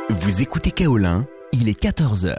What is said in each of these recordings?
Vous écoutez Kaolin, il est 14h.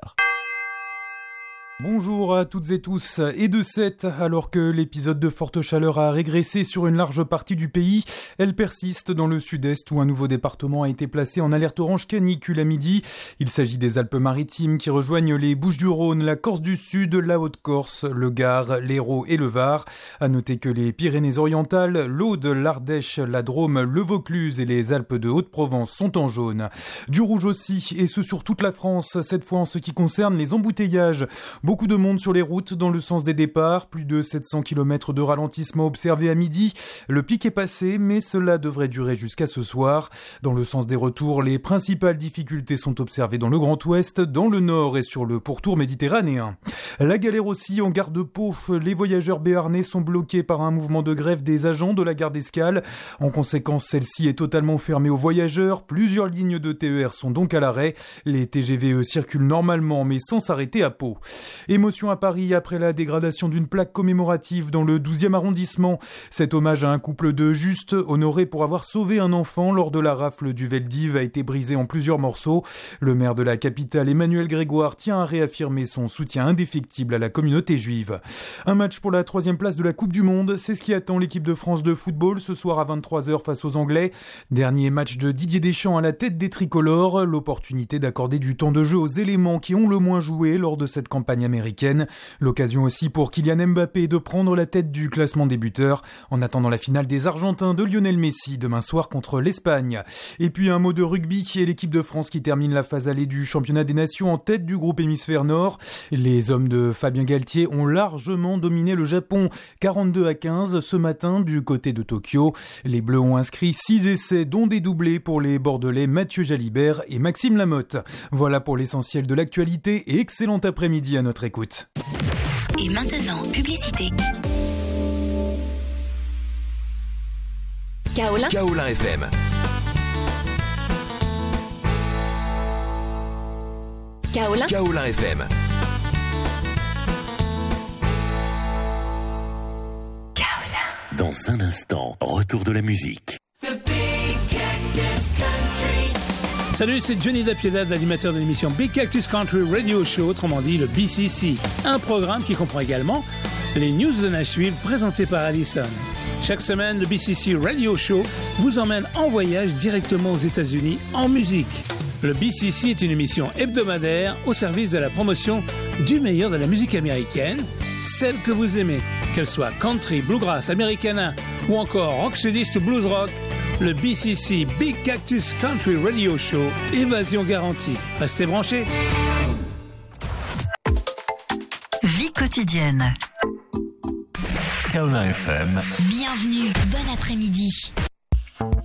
Bonjour à toutes et tous, et de 7, alors que l'épisode de forte chaleur a régressé sur une large partie du pays, elle persiste dans le sud-est où un nouveau département a été placé en alerte orange canicule à midi. Il s'agit des Alpes-Maritimes qui rejoignent les Bouches-du-Rhône, la Corse du Sud, la Haute-Corse, le Gard, l'Hérault et le Var. À noter que les Pyrénées-Orientales, l'Aude, l'Ardèche, la Drôme, le Vaucluse et les Alpes de Haute-Provence sont en jaune. Du rouge aussi, et ce sur toute la France, cette fois en ce qui concerne les embouteillages. Beaucoup de monde sur les routes dans le sens des départs, plus de 700 km de ralentissement observé à midi. Le pic est passé, mais cela devrait durer jusqu'à ce soir. Dans le sens des retours, les principales difficultés sont observées dans le Grand Ouest, dans le Nord et sur le pourtour méditerranéen. La galère aussi en gare de Pau. Les voyageurs béarnais sont bloqués par un mouvement de grève des agents de la gare d'Escales. En conséquence, celle-ci est totalement fermée aux voyageurs. Plusieurs lignes de TER sont donc à l'arrêt. Les TGV circulent normalement, mais sans s'arrêter à Pau. Émotion à Paris après la dégradation d'une plaque commémorative dans le 12e arrondissement. Cet hommage à un couple de Justes, honoré pour avoir sauvé un enfant lors de la rafle du Veldiv, a été brisé en plusieurs morceaux. Le maire de la capitale, Emmanuel Grégoire, tient à réaffirmer son soutien indéfectible à la communauté juive. Un match pour la 3e place de la Coupe du Monde, c'est ce qui attend l'équipe de France de football ce soir à 23h face aux Anglais. Dernier match de Didier Deschamps à la tête des tricolores, l'opportunité d'accorder du temps de jeu aux éléments qui ont le moins joué lors de cette campagne américaine. L'occasion aussi pour Kylian Mbappé de prendre la tête du classement des buteurs en attendant la finale des Argentins de Lionel Messi demain soir contre l'Espagne. Et puis un mot de rugby et l'équipe de France qui termine la phase allée du championnat des nations en tête du groupe hémisphère nord. Les hommes de Fabien Galtier ont largement dominé le Japon 42-15 ce matin du côté de Tokyo. Les Bleus ont inscrit 6 essais dont des doublés pour les Bordelais Mathieu Jalibert et Maxime Lamotte. Voilà pour l'essentiel de l'actualité et excellent après-midi à notre écoute. Et maintenant, publicité. Kaolin FM. Kaolin FM. Dans un instant, retour de la musique. Salut, c'est Johnny Dapiedad, l'animateur de l'émission Big Cactus Country Radio Show, autrement dit le BCC. Un programme qui comprend également les news de Nashville présentées par Allison. Chaque semaine, le BCC Radio Show vous emmène en voyage directement aux États-Unis en musique. Le BCC est une émission hebdomadaire au service de la promotion du meilleur de la musique américaine, celle que vous aimez, qu'elle soit country, bluegrass, americana ou encore rock sudiste ou blues rock. Le BCC Big Cactus Country Radio Show, évasion garantie. Restez branchés. Vie quotidienne. Kaolin FM. Bienvenue, bon après-midi.